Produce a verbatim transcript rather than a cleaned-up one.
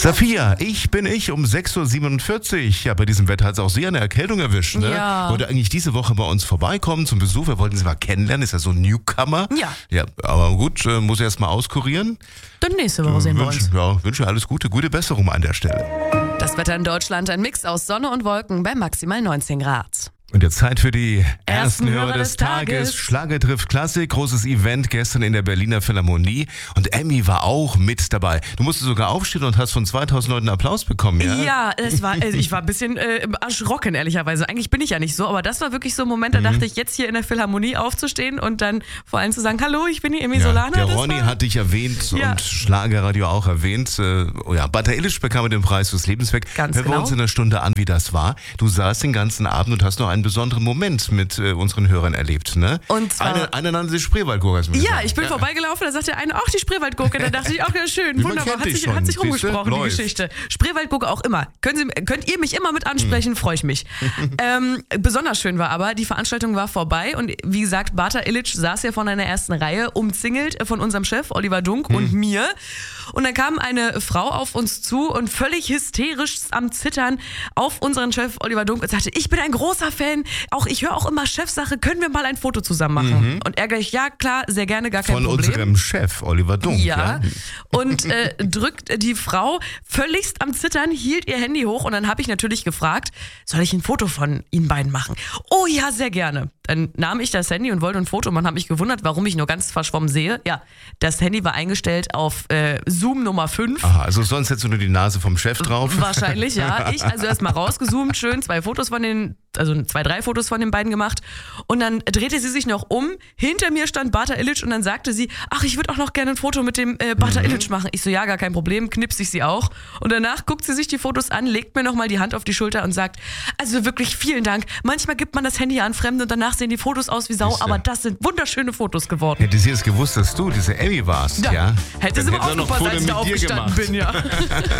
Safia, ich bin ich um sechs Uhr siebenundvierzig. Ja, bei diesem Wetter hat es auch Sie eine Erkältung erwischt, ne? Ja. Wollte eigentlich diese Woche bei uns vorbeikommen zum Besuch. Wir wollten Sie mal kennenlernen, ist ja so ein Newcomer. Ja. Ja, aber gut, äh, muss erst mal auskurieren. Dann nächste Woche sehen wir uns. Wünsch, ja, wünsche alles Gute, gute Besserung an der Stelle. Das Wetter in Deutschland, ein Mix aus Sonne und Wolken bei maximal neunzehn Grad. Und jetzt Zeit für die ersten Hörer Hörer des des Tages. Tages. Schlager trifft Klassik, großes Event gestern in der Berliner Philharmonie. Und Emmy war auch mit dabei. Du musstest sogar aufstehen und hast von zweitausend Leuten Applaus bekommen, ja? Ja, es war, also ich war ein bisschen äh, erschrocken, ehrlicherweise. Eigentlich bin ich ja nicht so, aber das war wirklich so ein Moment, da Mhm. dachte ich, jetzt hier in der Philharmonie aufzustehen und dann vor allem zu sagen, hallo, ich bin die Emmy Ja, Solana. der das Ronny war, hat dich erwähnt Ja. und Schlagerradio auch erwähnt. Äh, oh ja, Bata Illich bekam den Preis fürs Lebenswerk. Ganz Hören wir genau. uns in einer Stunde an, wie das war. Du saßt den ganzen Abend und hast noch einen besonderen Moment mit äh, unseren Hörern erlebt, ne? Und zwar- Eine, eine nannte sich Spreewaldgurke. hast du mir Ja, gesagt. ich bin vorbeigelaufen, da sagte einer, ach, die Spreewaldgurke. Da dachte ich, auch ja schön, Man wunderbar, kennt hat dich sich, schon, hat sich siehste? rumgesprochen, die Läuft. Geschichte. Spreewaldgurke auch immer. Können Sie, könnt ihr mich immer mit ansprechen, freue ich mich. ähm, besonders schön war aber, die Veranstaltung war vorbei und wie gesagt, Bata Illich saß ja von einer ersten Reihe, umzingelt von unserem Chef Oliver Dunk und mir. Und dann kam eine Frau auf uns zu und völlig hysterisch am Zittern auf unseren Chef Oliver Dunk und sagte, ich bin ein großer Fan, auch ich höre auch immer Chefsache, können wir mal ein Foto zusammen machen? Und er gleich, ja klar, sehr gerne, gar kein Von Problem. unserem Chef, Oliver Dunk. Ja, und äh, drückt die Frau völligst am Zittern, hielt ihr Handy hoch und dann habe ich natürlich gefragt, soll ich ein Foto von Ihnen beiden machen? Oh ja, sehr gerne. Dann nahm ich das Handy und wollte ein Foto. Man hat mich gewundert, warum ich nur ganz verschwommen sehe. Ja, das Handy war eingestellt auf äh, Zoom Nummer fünf. Aha, also sonst hättest du nur die Nase vom Chef drauf. Wahrscheinlich, ja. Ich also erstmal rausgezoomt, schön zwei Fotos von den, also zwei, drei Fotos von den beiden gemacht. Und dann drehte sie sich noch um. Hinter mir stand Bata Illich und dann sagte sie, ach, ich würde auch noch gerne ein Foto mit dem äh, Bata Illich machen. Ich so, ja, gar kein Problem, knipse ich sie auch. Und danach guckt sie sich die Fotos an, legt mir nochmal die Hand auf die Schulter und sagt, also wirklich vielen Dank. Manchmal gibt man das Handy an Fremde und danach sehen die Fotos aus wie Sau, Siehste. aber das sind wunderschöne Fotos geworden. Hätte sie jetzt gewusst, dass du diese Emmy warst, ja? Hätte Dann sie mal hätte er noch aufgepasst, Foto als ich da mit dir aufgestanden gemacht. bin, ja.